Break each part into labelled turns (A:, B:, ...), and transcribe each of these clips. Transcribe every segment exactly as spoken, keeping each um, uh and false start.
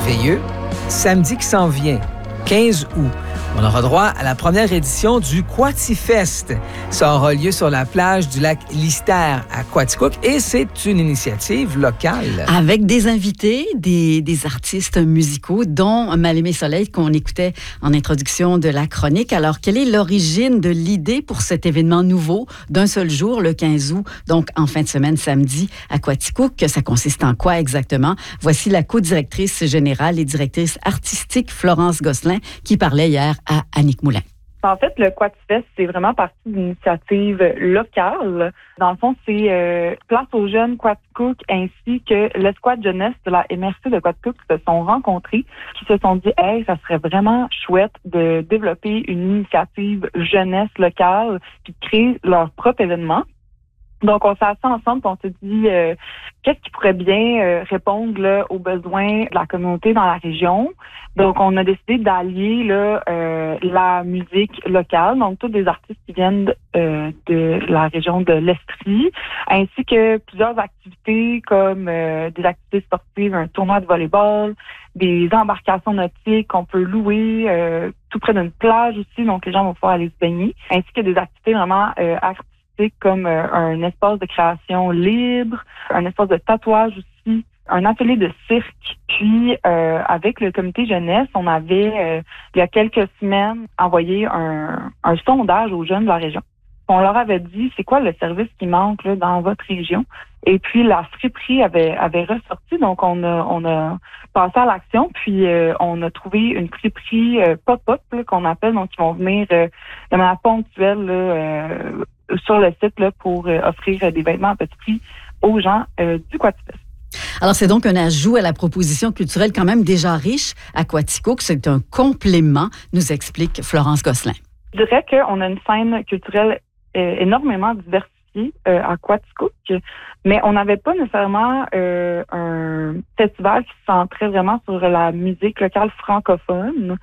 A: Veilleux, samedi qui s'en vient, quinze août. On aura droit à la première édition du Quatifest. Ça aura lieu sur la plage du lac Lister à Quaticook et c'est une initiative locale.
B: Avec des invités, des, des artistes musicaux, dont Mal-Aimé Soleil qu'on écoutait en introduction de la chronique. Alors, quelle est l'origine de l'idée pour cet événement nouveau d'un seul jour, le quinze août, donc en fin de semaine, samedi, à Quaticook? Ça consiste en quoi exactement? Voici la co-directrice générale et directrice artistique Florence Gosselin qui parlait hier à Annick Moulin.
C: En fait, le Quatifest, c'est vraiment partie d'une initiative locale. Dans le fond, c'est euh, Place aux jeunes Quaticook ainsi que l'escouade jeunesse de la M R C de Quaticook qui se sont rencontrés, qui se sont dit « Hey, ça serait vraiment chouette de développer une initiative jeunesse locale puis de créer leur propre événement. » Donc, on s'est assis ensemble et on s'est dit euh, qu'est-ce qui pourrait bien euh, répondre là, aux besoins de la communauté dans la région. Donc, on a décidé d'allier là, euh, la musique locale, donc tous des artistes qui viennent euh, de la région de l'Estrie, ainsi que plusieurs activités comme euh, des activités sportives, un tournoi de volleyball, des embarcations nautiques qu'on peut louer euh, tout près d'une plage aussi, donc les gens vont pouvoir aller se baigner, ainsi que des activités vraiment euh, artistiques comme euh, un espace de création libre, un espace de tatouage aussi, un atelier de cirque. Puis, euh, avec le comité jeunesse, on avait, euh, il y a quelques semaines, envoyé un, un sondage aux jeunes de la région. On leur avait dit, c'est quoi le service qui manque là, dans votre région? Et puis, la friperie avait, avait ressorti, donc on a, on a passé à l'action, puis euh, on a trouvé une friperie euh, pop-up là, qu'on appelle, donc ils vont venir euh, de manière ponctuelle là, euh, sur le site là, pour euh, offrir euh, des vêtements à petit prix aux gens euh, du Quatifest.
B: Alors, c'est donc un ajout à la proposition culturelle quand même déjà riche à Quaticook. C'est un complément, nous explique Florence Gosselin.
C: Je dirais qu'on a une scène culturelle euh, énormément diversifiée euh, à Quaticook, mais on n'avait pas nécessairement euh, un festival qui se centrait vraiment sur la musique locale francophone.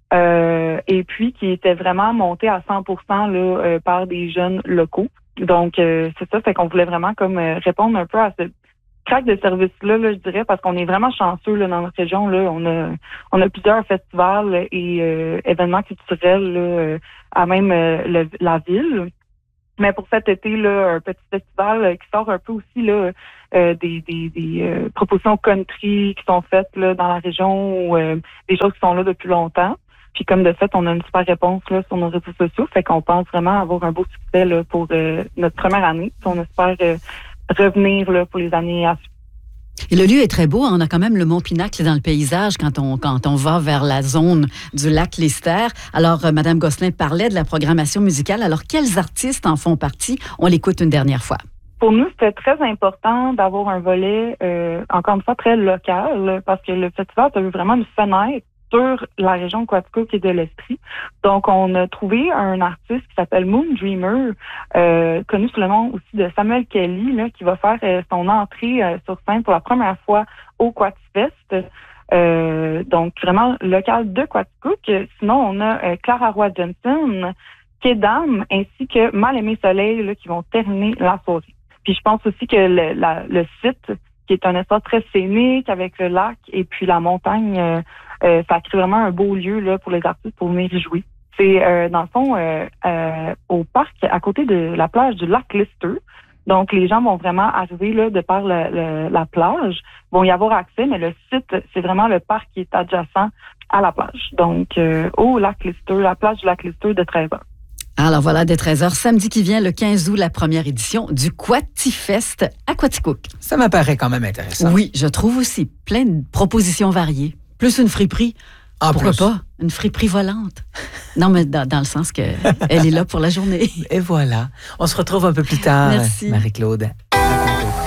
C: Euh, et puis qui était vraiment monté à cent pour cent là, euh, par des jeunes locaux. Donc, euh, c'est ça, c'est qu'on voulait vraiment comme euh, répondre un peu à ce crack de service-là, là, je dirais, parce qu'on est vraiment chanceux là, dans notre région. Là, on a on a plusieurs festivals et euh, événements culturels là, euh, à même euh, le, la ville. Mais pour cet été, là, un petit festival euh, qui sort un peu aussi là, euh, des, des, des euh, propositions country qui sont faites là, dans la région ou euh, des choses qui sont là depuis longtemps. Puis comme de fait, on a une super réponse là, sur nos réseaux sociaux, fait qu'on pense vraiment avoir un beau succès là, pour euh, notre première année. Puis on espère euh, revenir là, pour les années à suivre.
B: Et le lieu est très beau. On a quand même le Mont Pinacle dans le paysage quand on, quand on va vers la zone du lac Lister. Alors, euh, Mme Gosselin parlait de la programmation musicale. Alors, quels artistes en font partie? On l'écoute une dernière fois.
C: Pour nous, c'était très important d'avoir un volet, euh, encore une fois, très local, parce que le festival, ça veut vraiment nous fenêtre sur la région de Quaticook et de l'Estrie. Donc, on a trouvé un artiste qui s'appelle Moon Dreamer, euh, connu sous le nom aussi de Samuel Kelly, là, qui va faire euh, son entrée euh, sur scène pour la première fois au Quatifest. Euh, donc, vraiment local de Quaticook. Sinon, on a euh, Clara Roy Johnson, Kedam, ainsi que Mal-Aimé Soleil, là, qui vont terminer la soirée. Puis, je pense aussi que le, la, le site, qui est un espace très scénique avec le lac et puis la montagne, euh, euh, ça crée vraiment un beau lieu là, pour les artistes pour venir y jouer. C'est, euh, dans le fond, euh, euh, au parc, à côté de la plage du lac Lister. Donc, les gens vont vraiment arriver là, de par le, le, la plage, vont y avoir accès, mais le site, c'est vraiment le parc qui est adjacent à la plage. Donc, euh, au lac Lister, la plage du lac Lister de treize heures.
B: Alors voilà, dès treize heures, samedi qui vient, le quinze août, la première édition du Quatifest à Quaticook.
A: Ça m'apparaît quand même intéressant.
B: Oui, je trouve aussi plein de propositions variées. Plus une friperie.
A: En
B: Pourquoi
A: plus.
B: pas? Une friperie volante. Non, mais dans, dans le sens qu'elle est là pour la journée.
A: Et voilà. On se retrouve un peu plus tard,
B: Merci.
A: Marie-Claude.